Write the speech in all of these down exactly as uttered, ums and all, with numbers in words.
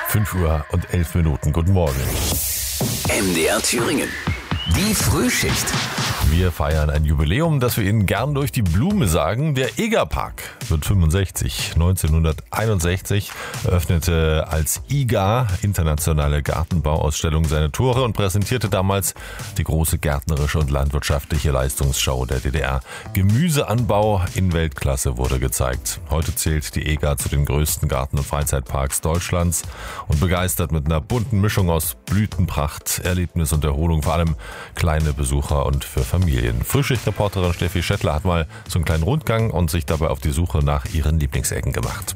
fünf Uhr und elf Minuten. Guten Morgen. M D R Thüringen. Die Frühschicht. Wir feiern ein Jubiläum, das wir Ihnen gern durch die Blume sagen. Der Egerpark wird fünfundsechzig. neunzehnhunderteinundsechzig eröffnete als I G A, Internationale Gartenbauausstellung, seine Tore und präsentierte damals die große gärtnerische und landwirtschaftliche Leistungsschau der D D R. Gemüseanbau in Weltklasse wurde gezeigt. Heute zählt die E G A zu den größten Garten- und Freizeitparks Deutschlands und begeistert mit einer bunten Mischung aus Blütenpracht, Erlebnis und Erholung, vor allem kleine Besucher und für Familien. Frühschichtreporterin Steffi Schettler hat mal so einen kleinen Rundgang und sich dabei auf die Suche nach ihren Lieblingsecken gemacht.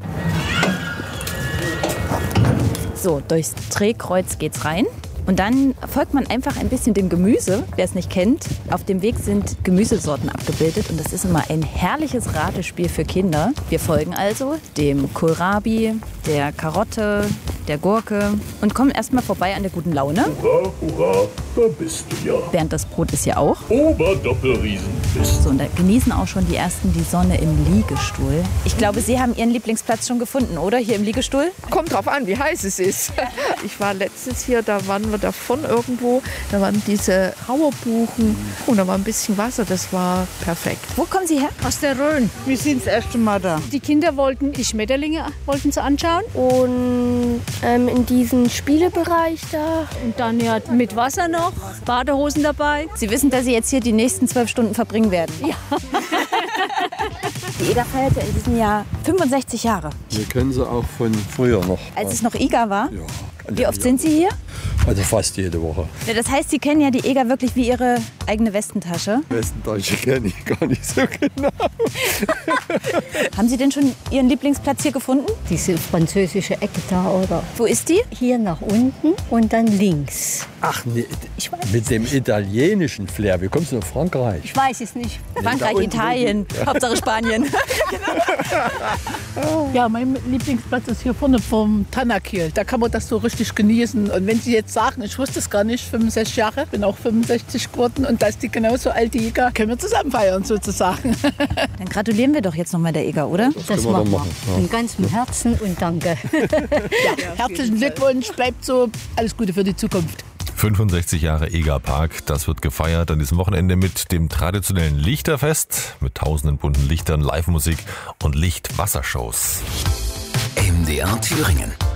So, durchs Drehkreuz geht's rein. Und dann folgt man einfach ein bisschen dem Gemüse, wer es nicht kennt. Auf dem Weg sind Gemüsesorten abgebildet und das ist immer ein herrliches Ratespiel für Kinder. Wir folgen also dem Kohlrabi, der Karotte, der Gurke und kommen erstmal vorbei an der guten Laune. Hurra, hurra, da bist du ja. Bernd, das Brot ist ja auch. Oberdoppelriesen bist So, und da genießen auch schon die Ersten die Sonne im Liegestuhl. Ich glaube, Sie haben Ihren Lieblingsplatz schon gefunden, oder? Hier im Liegestuhl? Kommt drauf an, wie heiß es ist. Ich war letztens hier, da waren wir davon irgendwo. Da waren diese Trauerbuchen und da war ein bisschen Wasser. Das war perfekt. Wo kommen Sie her? Aus der Rhön. Wir sind das erste Mal da. Die Kinder wollten die Schmetterlinge wollten sie anschauen. Und ähm, in diesem Spielebereich da. Und dann ja mit Wasser noch, Badehosen dabei. Sie wissen, dass Sie jetzt hier die nächsten zwölf Stunden verbringen werden. Ja. Die E G A feiert ja in diesem Jahr fünfundsechzig Jahre. Wir kennen sie auch von früher noch. Als es noch I G A war? Ja. Wie oft sind Sie hier? Also fast jede Woche. Ja, das heißt, Sie kennen ja die E G A wirklich wie Ihre eigene Westentasche. Westendeutsche kenne ich gar nicht so genau. Haben Sie denn schon Ihren Lieblingsplatz hier gefunden? Diese französische Ecke da, oder? Wo ist die? Hier nach unten und dann links. Ach nee, Ich weiß mit dem italienischen Flair. Wie kommst du nach Frankreich? Ich weiß es nicht. Frankreich, Italien, Hauptsache Spanien. Ja, mein Lieblingsplatz ist hier vorne vom Tanakil. Da kann man das so richtig genießen. Und wenn Sie jetzt sagen, ich wusste es gar nicht, fünfundsechzig Jahre, bin auch fünfundsechzig geworden und da ist die genauso alt, die E G A, können wir zusammen feiern sozusagen. Dann gratulieren wir doch jetzt nochmal der E G A, oder? Das, Das können wir machen dann wir. machen. Von ganzem Herzen und danke. Ja, herzlichen Glückwunsch, bleibt so, alles Gute für die Zukunft. fünfundsechzig Jahre Egerpark, das wird gefeiert an diesem Wochenende mit dem traditionellen Lichterfest, mit tausenden bunten Lichtern, Live-Musik und Lichtwassershows. M D R Thüringen.